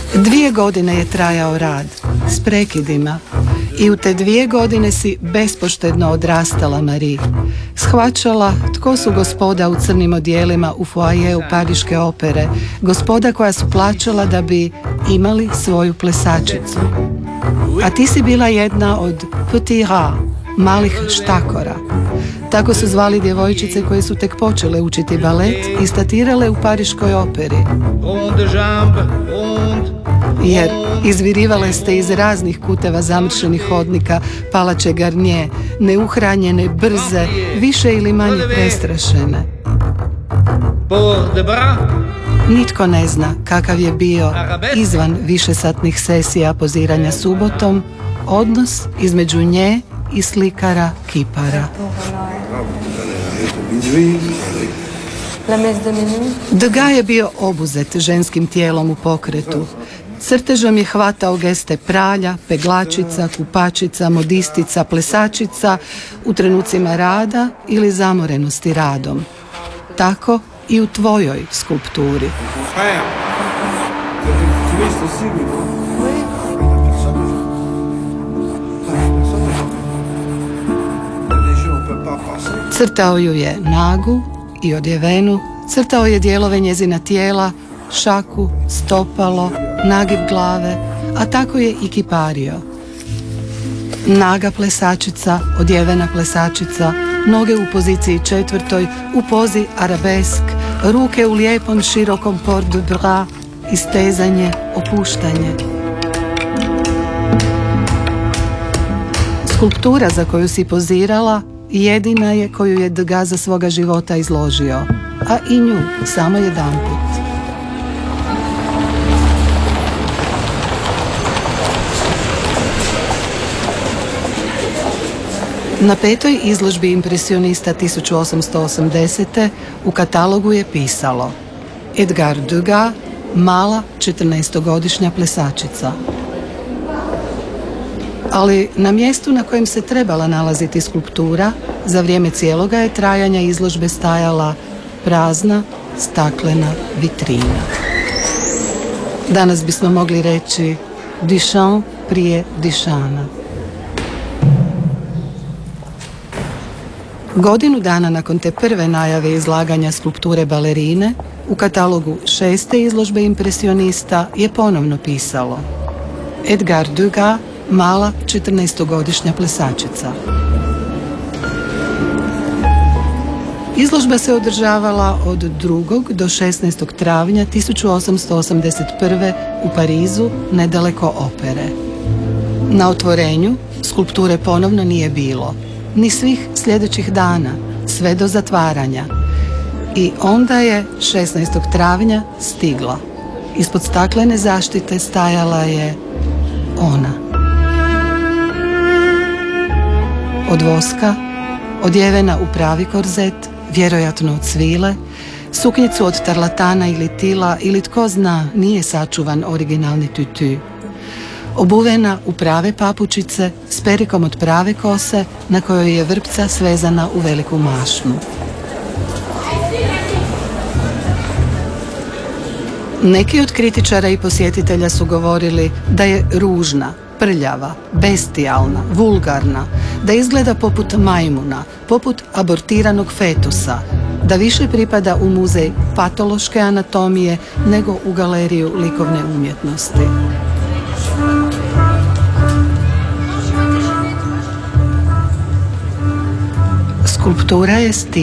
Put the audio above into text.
2 godine je trajao rad, s prekidima, i u te 2 godine si bespoštedno odrastala, Marie. Shvaćala tko su gospoda u crnim odijelima u foajeu Pariške opere, gospoda koja su plaćala da bi imali svoju plesačicu. A ti si bila jedna od petit rats, malih štakora. Tako su zvali djevojčice koje su tek počele učiti balet i statirale u Pariškoj operi. Jer izvirivale ste iz raznih kuteva zamršenih hodnika palače Garnier, neuhranjene, brze, više ili manje prestrašene. Nitko ne zna kakav je bio izvan višesatnih sesija poziranja subotom odnos između nje i slikara kipara. Degas je bio obuzet ženskim tijelom u pokretu. Crtežom je hvatao geste pralja, peglačica, kupačica, modistica, plesačica u trenucima rada ili zamorenosti radom. Tako i u tvojoj skulpturi. Crtao ju je nagu i odjevenu, crtao je dijelove njezina tijela, šaku, stopalo, nagib glave, a tako je i kipario. Naga plesačica, odjevena plesačica, noge u poziciji 4, u pozi arabesk, ruke u lijepom širokom port de bras, istezanje, opuštanje. Skulptura za koju si pozirala jedina je koju je Degas za svoga života izložio, a i nju samo jedanput. Na 5. izložbi impresionista 1880. u katalogu je pisalo Edgar Degas, mala 14-godišnja plesačica. Ali na mjestu na kojem se trebala nalaziti skulptura, za vrijeme cijeloga je trajanja izložbe stajala prazna, staklena vitrina. Danas bismo mogli reći Duchamp prije Duchampa. Godinu dana nakon te prve najave izlaganja skulpture balerine, u katalogu 6. izložbe impresionista je ponovno pisalo Edgar Degas, mala 14-godišnja plesačica. Izložba se održavala od 2. do 16. travnja 1881. u Parizu, nedaleko opere. Na otvorenju skulpture ponovno nije bilo, ni svih sljedećih dana, sve do zatvaranja. I onda je 16. travnja stigla. Ispod staklene zaštite stajala je ona. Od voska, odjevena u pravi korzet, vjerojatno od svile, suknjicu od tarlatana ili tila ili tko zna, nije sačuvan originalni tutu. Obuvena u prave papučice, s perikom od prave kose, na kojoj je vrpca svezana u veliku mašnu. Neki od kritičara i posjetitelja su govorili da je ružna, prljava, bestijalna, vulgarna, da izgleda poput majmuna, poput abortiranog fetusa, da više pripada u muzej patološke anatomije nego u galeriju likovne umjetnosti. Skulptura je stil.